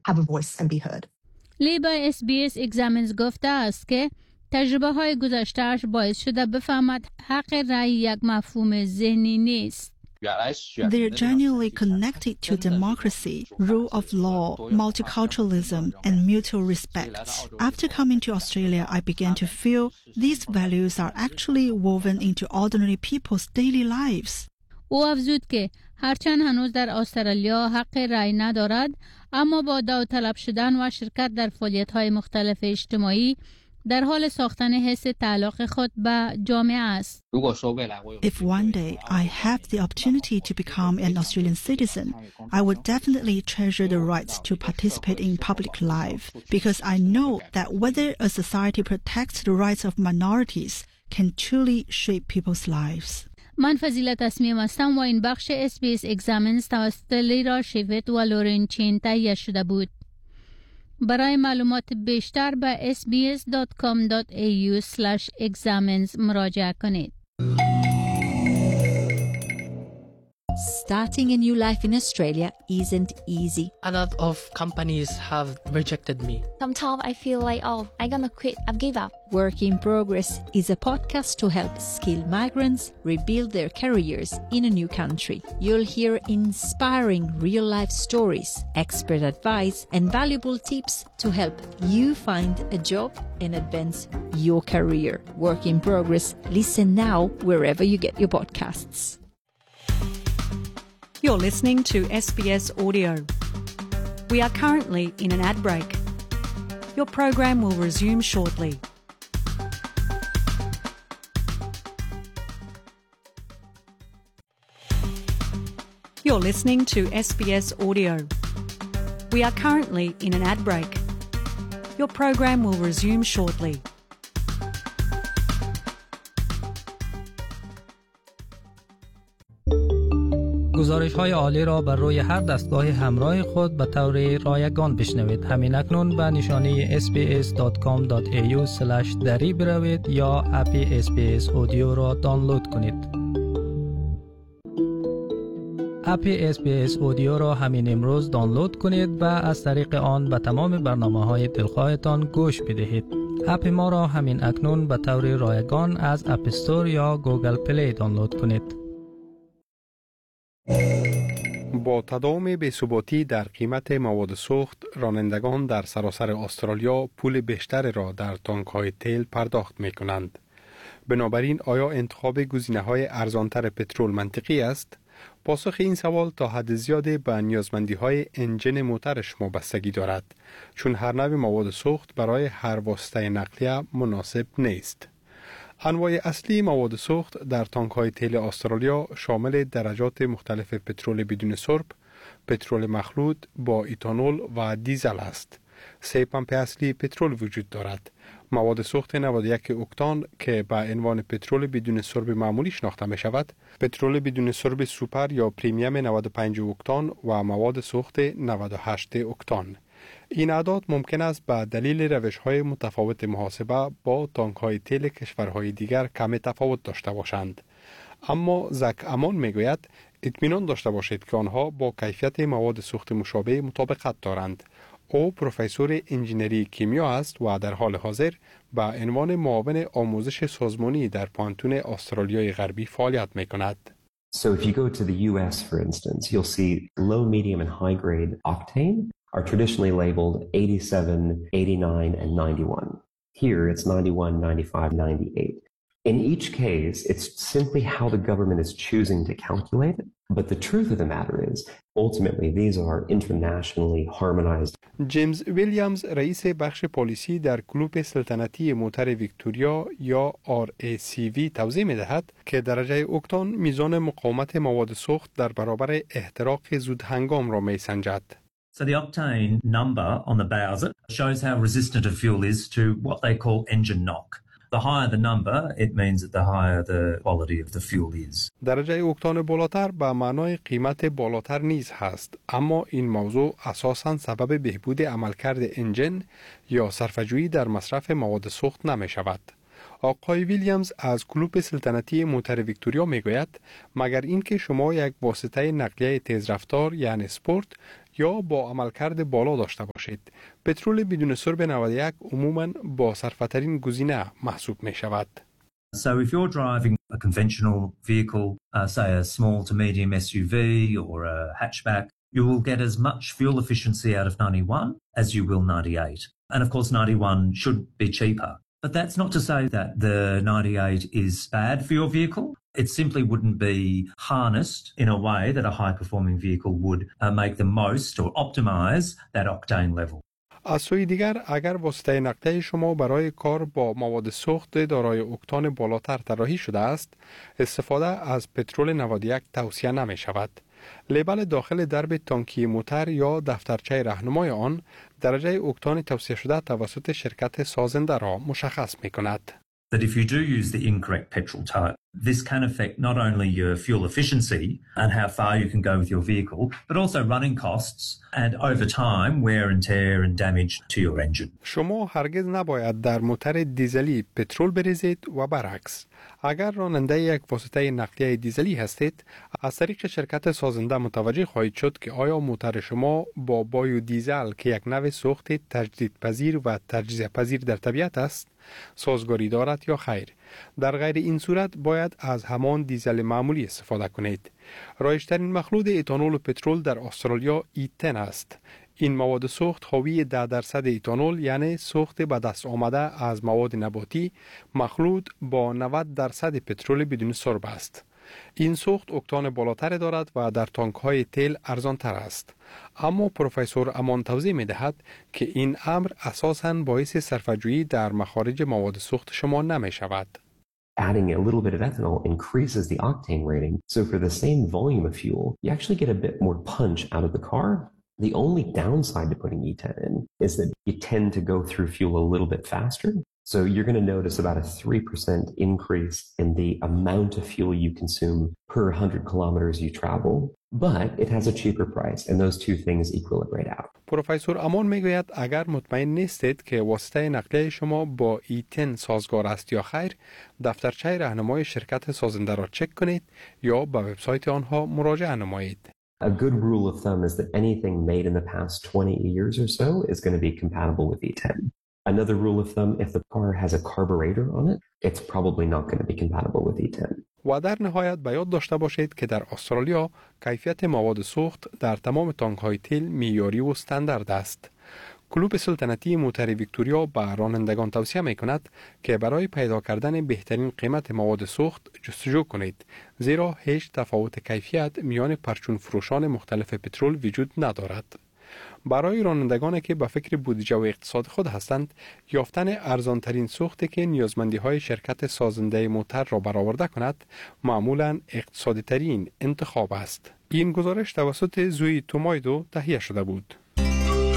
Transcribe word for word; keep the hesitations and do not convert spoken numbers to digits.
have a voice and be heard. لی با اس بی اس Examines گفته است که تجربه های گذشته‌اش باعث شده بفهمد حق رأی یک مفهوم ذهنی نیست. They're genuinely connected to democracy, rule of law, multiculturalism, and mutual respect. After coming to Australia, I began to feel these values are actually woven into ordinary people's daily lives. او افزود که هرچند هنوز در استرالیا حق رأی ندارد، اما با داوطلب شدن و شرکت در فعالیت‌های مختلف اجتماعی در حال ساختن حس تعلق خود به جامعه است. If one day I have the opportunity to become an Australian citizen, I would definitely treasure the rights to participate in public life, because I know that whether a society protects the rights of minorities can truly shape people's lives. من فضیلت اسمیم هستم و این بخش اس بی اس Examines توسط لیرا شیوت و لورین چین تهیه شده بود. برای معلومات بیشتر به اس بی اس دات کام دات ای یو اسلش examines مراجعه کنید. Starting a new life in Australia isn't easy. A lot of companies have rejected me. Sometimes I feel like, oh, I'm gonna quit, I've give up. Work in Progress is a podcast to help skilled migrants rebuild their careers in a new country. You'll hear inspiring real-life stories, expert advice, and valuable tips to help you find a job and advance your career. Work in Progress. Listen now wherever you get your podcasts. You're listening to S B S Audio. We are currently in an ad break. Your program will resume shortly. You're listening to S B S Audio. We are currently in an ad break. Your program will resume shortly. گزارش‌های عالی را بر روی هر دستگاه همراه خود به طور رایگان بشنوید. همین اکنون به نشانی اس بی اس دات کام دات ای یو اسلش دری بروید یا اپ اس بی اس اودیو را دانلود کنید. اپ اس بی اس اودیو را همین امروز دانلود کنید و از طریق آن به تمام برنامه‌های دلخواهتان گوش بدهید. اپ ما را همین اکنون به طور رایگان از اپ استور یا گوگل پلی دانلود کنید. با تداوم بی‌ثباتی در قیمت مواد سوخت، رانندگان در سراسر استرالیا پول بیشتر را در تانک‌های تیل پرداخت می‌کنند. بنابراین آیا انتخاب گزینه‌های ارزانتر پترول منطقی است؟ پاسخ این سوال تا حد زیادی به نیازمندی‌های انجن موتر شما بستگی دارد، چون هر نوع مواد سوخت برای هر واسطه نقلیه مناسب نیست. انواع اصلی مواد سوخت در تانک‌های تیل استرالیا شامل درجات مختلف پترول بدون سرب، پترول مخلوط با ایتانول و دیزل است. سه پمپ اصلی پترول وجود دارد. مواد سوخت نود و یک اکتان که به عنوان پترول بدون سرب معمولی شناخته می شود، پترول بدون سرب سوپر یا پریمیم نود و پنج اکتان و مواد سوخت نود و هشت اکتان. این اعداد ممکن است به دلیل روش‌های متفاوت محاسبه با تانک‌های تیل کشورهای دیگر کم تفاوت داشته باشند. اما زک امان میگوید اطمینان داشته باشید که آنها با کیفیت مواد سوخت مشابه مطابقت دارند. او پروفسور انجینری کیمیا است و در حال حاضر به عنوان معاون آموزش سازمانی در پانتون استرالیای غربی فعالیت می‌کند. So if you go to the U S, for instance, you'll see low, medium, and high grade octane are traditionally labeled eighty-seven, eighty-nine, and ninety-one. Here it's ninety-one, ninety-five, ninety-eight. In each case, it's simply how the government is choosing to calculate it. But the truth of the matter is, ultimately, these are internationally harmonized. جیمز ویلیامز رئیس بخش پالیسی در کلوب سلطنتی موتر ویکتوریا یا آر ای سی وی توضیح می دهد که درجه اکتان میزان مقاومت مواد سوخت در برابر احتراق زود هنگام را می سنجد. So the octane number on the bowser shows how resistant a fuel is to what they call engine knock. The higher the number, it means that the higher the quality of the fuel is. درجه اکتان بالاتر به معنای قیمت بالاتر نیز هست، اما این موضوع اساساً سبب بهبود عملکرد انجن یا صرفه‌جویی در مصرف مواد سوخت نمی شود. آقای ویلیامز از کلوب سلطنتی موتر ویکتوریا میگوید مگر اینکه شما یک واسطه نقلیه تیزرفتار یعنی سپورت یا با عملکرد بالا داشته باشید، پترول بدون سرب نود و یک عموماً با صرفه‌ترین گزینه محسوب می شود. So if you're driving a conventional vehicle, uh, say a small to medium S U V or a hatchback, you will get as much fuel efficiency out of ninety-one as you will ninety-eight. And of course ninety-one should be cheaper. But that's not to say that the ninety-eight is bad for your vehicle. It simply wouldn't be harnessed in a way that a high-performing vehicle would uh, make the most or optimize that octane level. از سوی دیگر اگر واسطه نقلیه شما برای کار با مواد سوخت دارای اکتان بالاتر طراحی شده است، استفاده از پترول نود و یک توصیه نمی شود. لیبل داخل درب تانکی موتر یا دفترچه راهنمای آن درجه اکتان توصیه شده توسط شرکت سازنده را مشخص می کند. That if you do use the incorrect petrol type, this can affect not only your fuel efficiency and how far you can go with your vehicle, but also running costs and over time wear and tear and damage to your engine. شما هرگز نباید در موتر دیزلی پترول بریزید و برعکس. اگر راننده یک واسطه نقلیه دیزلی هستید، از طریق شرکت سازنده متوجه خواهید شد که آیا موتر شما با بایو دیزل که یک نوع سوخت تجدیدپذیر و تجزیه پذیر در طبیعت است، سازگاری دارد یا خیر. در غیر این صورت باید از همان دیزل معمولی استفاده کنید. رایج‌ترین مخلوط اتانول و پترول در استرالیا ایتن است. این مواد سوخت حاوی ده درصد اتانول یعنی سوخت به دست آمده از مواد نباتی مخلوط با نود درصد پترول بدون سرب است. این سوخت اکتان بالاتر دارد و در تانک های تیل ارزان تر است. اما پروفسور امان توضیح می دهد که این امر اساساً باعث صرفه‌جویی در مخارج مواد سوخت شما نمی شود. Adding a little bit of ethanol increases the octane rating. So for the same volume of fuel, you actually get a bit more punch out of the car. The only downside to putting E ten in is that you tend to go through fuel a little bit faster. So you're going to notice about a three percent increase in the amount of fuel you consume per one hundred kilometers you travel, but it has a cheaper price and those two things equilibrate out. پروفسور امان میگوید اگر مطمئن نیستید که واسطه نقلیه شما با ایتن سازگار است یا خیر، دفترچه راهنمای شرکت سازنده را چک کنید یا به وبسایت آنها مراجعه نمایید. A good rule of thumb is that anything made in the past twenty years or so is going to be compatible with E ten. Another rule of thumb, if the car has a carburetor on it, it's probably not going to be compatible with E ten. و در نهایت به یاد داشته باشید که در استرالیا کیفیت مواد سوخت در تمام تانک های تیل معیاری و استاندارد است. کلوب سلطنتی موتر ویکتوریا به رانندگان توصیه می کند که برای پیدا کردن بهترین قیمت مواد سوخت جستجو کنید، زیرا هیچ تفاوت کیفیت میان پرچون فروشان مختلف پترول وجود ندارد. برای رانندگانی که به فکر بودجه و اقتصاد خود هستند، یافتن ارزانترین سوختی که نیازمندی های شرکت سازنده موتر را برآورده کند، معمولاً اقتصادی ترین انتخاب است. این گزارش توسط زوی تومایدو تهیه شده بود.